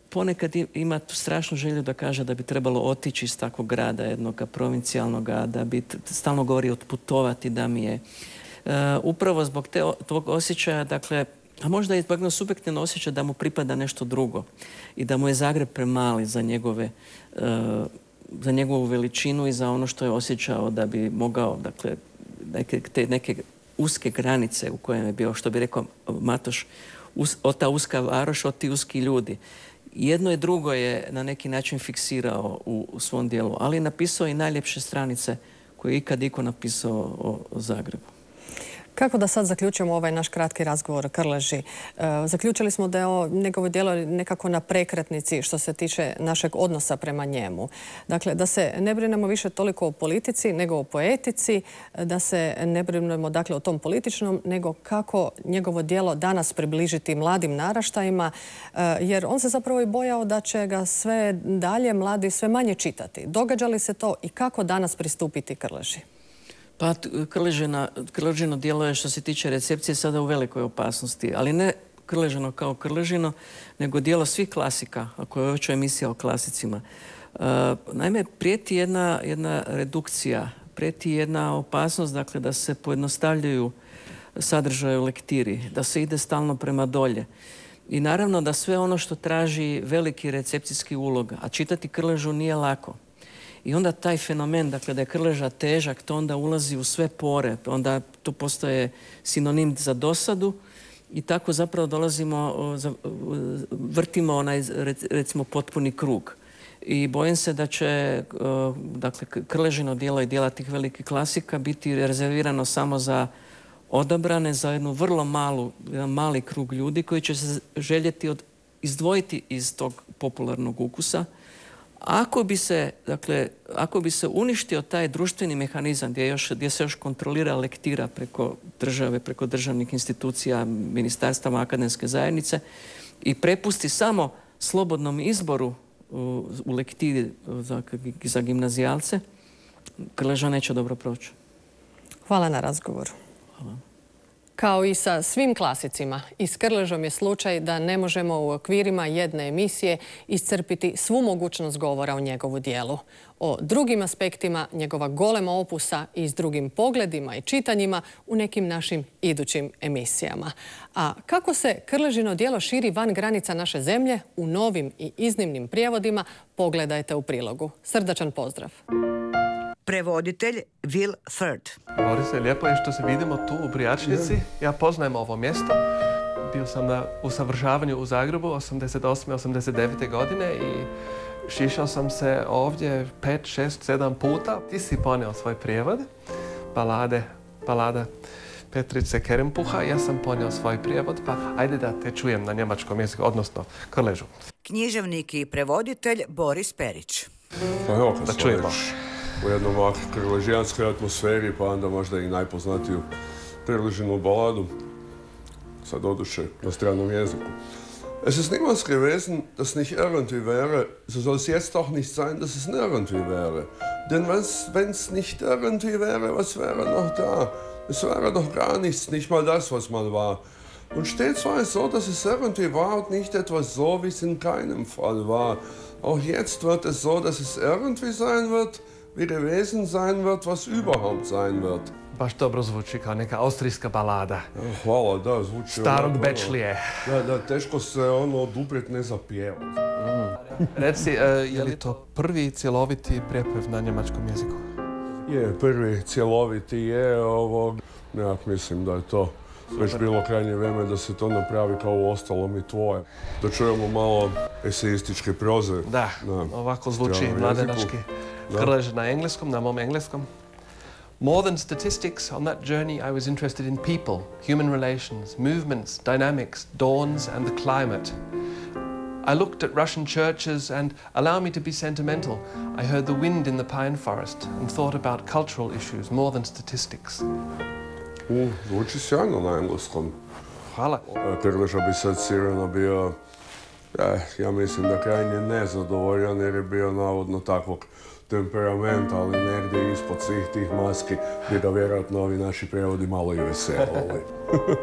ponekad ima tu strašnu želju da kaže da bi trebalo otići iz takvog grada, jednog provincijalnog, da bi stalno govori otputovati, da mi je. Upravo zbog tog osjećaja, dakle, a možda i zbog subjektivno osjećaj da mu pripada nešto drugo i da mu je Zagreb premali za njegovu veličinu i za ono što je osjećao da bi mogao, dakle, neke uske granice u kojem je bio, što bi rekao Matoš, ta uska varoš, ti uski ljudi. Jedno i drugo je na neki način fiksirao u svom dijelu, ali je napisao i najljepše stranice koje je ikad iko napisao o Zagrebu. Kako da sad zaključimo ovaj naš kratki razgovor o Krleži? Zaključili smo da je njegovo djelo nekako na prekretnici što se tiče našeg odnosa prema njemu. Dakle, da se ne brinemo više toliko o politici nego o poetici, da se ne brinemo dakle o tom političnom, nego kako njegovo djelo danas približiti mladim naraštajima, jer on se zapravo i bojao da će ga sve dalje mladi sve manje čitati. Događa li se to i kako danas pristupiti Krleži? Pa Krležino djelo je što se tiče recepcije sada u velikoj opasnosti, ali ne Krležino kao Krležino, nego djelo svih klasika, ako je već emisija o klasicima. Naime, prijeti jedna redukcija, prijeti jedna opasnost, dakle, da se pojednostavljaju sadržaje u lektiri, da se ide stalno prema dolje. I naravno da sve ono što traži veliki recepcijski ulog, a čitati Krležu nije lako. I onda taj fenomen, dakle, da je Krleža težak, to onda ulazi u sve pore, onda to postaje sinonim za dosadu i tako zapravo vrtimo onaj, recimo, potpuni krug. I bojim se da će, dakle, Krležino djelo i djela tih velikih klasika biti rezervirano samo za odabrane, za jedan mali krug ljudi koji će se željeti izdvojiti iz tog popularnog ukusa. Ako bi se uništio taj društveni mehanizam gdje se još kontrolira lektira preko države, preko državnih institucija, ministarstava, akademske zajednice i prepusti samo slobodnom izboru u lektiri za gimnazijalce, Krleža neće dobro proći. Hvala na razgovoru. Hvala. Kao i sa svim klasicima, i s Krležom je slučaj da ne možemo u okvirima jedne emisije iscrpiti svu mogućnost govora o njegovu djelu. O drugim aspektima njegova golema opusa i s drugim pogledima i čitanjima u nekim našim idućim emisijama. A kako se Krležino djelo širi van granica naše zemlje u novim i iznimnim prijevodima, pogledajte u prilogu. Srdačan pozdrav! Prevoditelj Will Third. Borise, lijepo je što se vidimo tu u Brijačnici. Ja poznajem ovo mjesto. Bio sam na usavršavanju u Zagrebu 88. 89. godine i šišao sam se ovdje 5, 6, 7 puta. Ti si ponio svoj prijevod, balada Petrice Kerempuha. Ja sam ponio svoj prijevod, pa ajde da te čujem na njemačkom jeziku, odnosno Krležu. Književnik i prevoditelj Boris Perić. Pa evo kad da smo čujemo. već u jednoj ovako krležijanskoj atmosferi, pa onda možda i najpoznatiju Krležinu baladu, sad oduše na stranom jeziku. Es ist niemals gewesen, dass nicht irgendwie wäre, so soll es jetzt auch nicht sein, dass es nirgendwie wäre. Denn wenn es nicht irgendwie wäre, was wäre noch da? Es wäre doch gar nichts, nicht mal das, was mal war. Und stets war es so, dass es irgendwie war und nicht etwas so, wie es in keinem Fall war. Auch jetzt wird es so, dass es irgendwie sein wird, wie gewesen sein wird, was überhaupt sein wird. Baš dobro zvuči kao neka austrijska balada. Ja, hvala, da, zvuči... Starog Bečlije. Da, teško se oduprijeti ne zapjeva. Reci, je li to prvi cjeloviti prijepjev na njemačkom jeziku? Je, prvi cjeloviti je ovog. Ja mislim da je to već bilo krajnje vrijeme da se to napravi kao u ostalom i tvoje. Da čujemo malo esejističke proze. Da, ovako zvuči mladenački. Krleža na engleskom, na mom engleskom. More than statistics, on that journey I was interested in people, human relations, movements, dynamics, dawns and the climate. I looked at Russian churches and, allow me to be sentimental, I heard the wind in the pine forest and thought about cultural issues more than statistics. Zvuči sjajno na engleskom. Hvala. Krleža bi sad sigurno bio, ja mislim da krajnje nezadovoljan jer je bio navodno takvog temperamenta, ali negdje ispod svih tih maski bi ga vjerojatno ovi naši prevodi malo i veselili.